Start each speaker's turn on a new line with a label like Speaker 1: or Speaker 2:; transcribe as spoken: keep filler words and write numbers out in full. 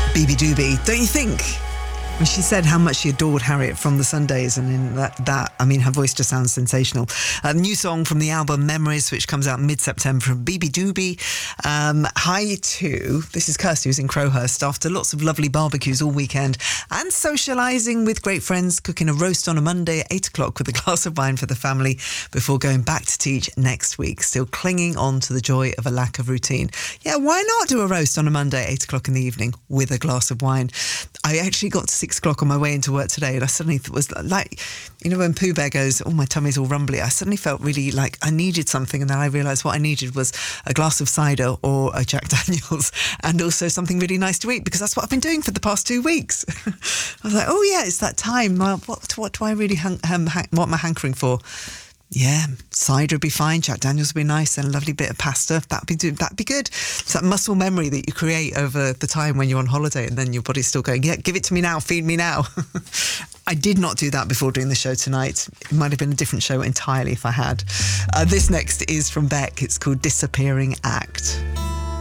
Speaker 1: Bebe Doobie, don't you think? When she said how much she adored Harriet from the Sundays, and in that, that I mean, her voice just sounds sensational. A new song from the album Memories, which comes out mid-September, from Bebe Doobie. Um, hi to, this is Kirsty, who's in Crowhurst, after lots of lovely barbecues all weekend and socialising with great friends, cooking a roast on a Monday at eight o'clock with a glass of wine for the family before going back to teach next week. Still clinging on to the joy of a lack of routine. Yeah, why not do a roast on a Monday at eight o'clock in the evening with a glass of wine? I actually got to six o'clock on my way into work today, and I suddenly was like, you know, when Pooh Bear goes, oh, my tummy's all rumbly, I suddenly felt really like I needed something, and then I realised what I needed was a glass of cider or a Jack Daniels, and also something really nice to eat, because that's what I've been doing for the past two weeks. I was like, oh yeah, it's that time. Well, what, what do I really hang, um, hang, what am I hankering for? Yeah, cider would be fine, Jack Daniels would be nice, and a lovely bit of pasta. That'd be that'd be good. It's that muscle memory that you create over the time when you're on holiday, and then your body's still going, yeah, give it to me now, feed me now. I did not do that before doing the show tonight. It might have been a different show entirely if I had. Uh, this next is from Beck. It's called Disappearing Act.